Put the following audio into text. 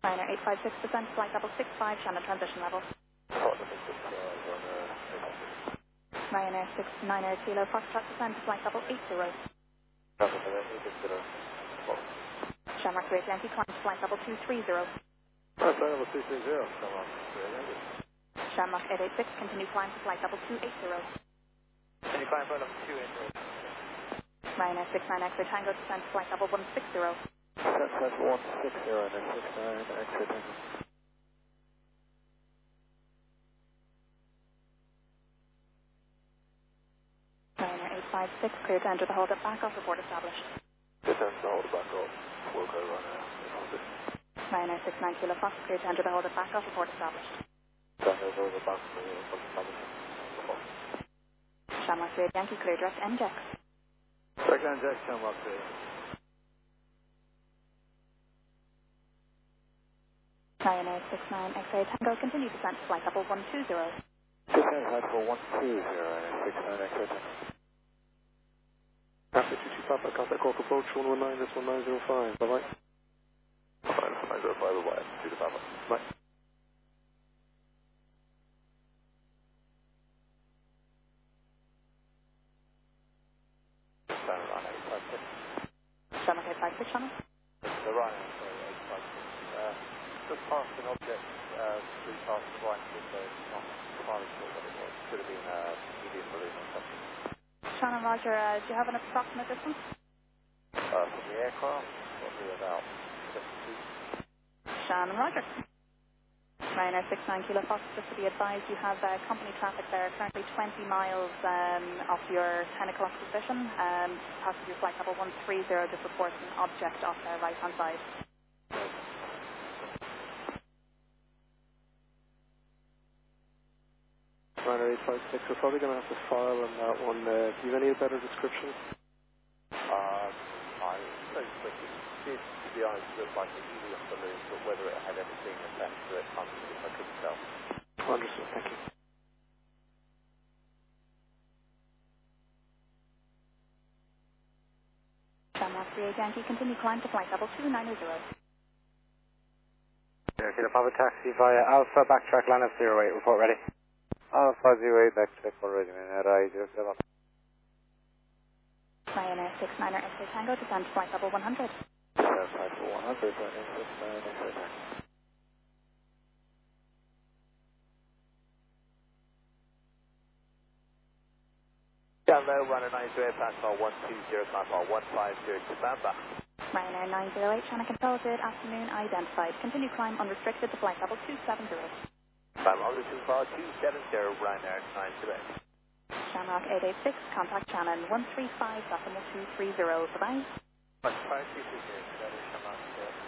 Ryanair 856%, flight level 65, Shannon transition level. Ryanair 690 Kilo Foxtrot descend, flight level 80. Shamrock 3 Yankee climb, flight level 230. Flight level 230, Shamrock 3 Yankee. Shamrock 886, continue climb to flight level 280. Continue climb flight level 280. Ryanair 69 X-ray Tango descend, flight level 160. That's 160 and 69 exit. Ryanair 856, clear to enter the hold at back off, report established. Clear to enter the hold at back off, we'll go Ryanair 69 Kilo Fox, clear to enter the hold at back off, report established. Shamrock 3 Yankee, clear direct NJAX. Direct NJAX, Shamrock 3. Ryanair 69 X-ray Tango, continue descent to flight level 120. Descent flight level 120, Ryanair 69 X-ray Tango. Traffic 22 Papa, contact Cork approach 119, that's 1905, bye-bye. 1905, bye-bye, 22 Papa, bye. Shamrock 856, Shannon. The Ryanair 856. Just past an object, through past the right window, not entirely sure what it was. Could have been a medium balloon or something. Shannon, Roger, do you have an approximate distance? From the aircraft, probably about 7 feet. Shannon, Roger. Ryanair 69 Kilo Fox, just to be advised, you have company traffic there, currently 20 miles off your 10 o'clock position. Passenger flight level 130 just reports an object off the right-hand side. Ryanair 856, we're probably going to have to file on that one. Do you have any better description? I suppose that it did, to be honest, look like a helium balloon, but whether it had everything attached to it, I couldn't tell. Understood, thank you. Shamrock 3 Yankee, continue climb to flight level 290. Okay, the Papa taxi via Alpha, backtrack line of 08, report ready. Alpha 08, backtrack already, Ryanair 07. Ryanair 69er X-ray Tango, descend to flight level 100. Descend flight level 100, Ryanair 69 X-ray Tango. Down low, Ryanair 908, passport 120, passport 150 to Bamba. Ryanair 908, China Control, good afternoon, identified. Continue climb unrestricted to flight level 270. Climb altitude 270, Ryanair 908. Shamrock 886, contact Shannon 135.230, bye-bye. 135.230, Shamrock.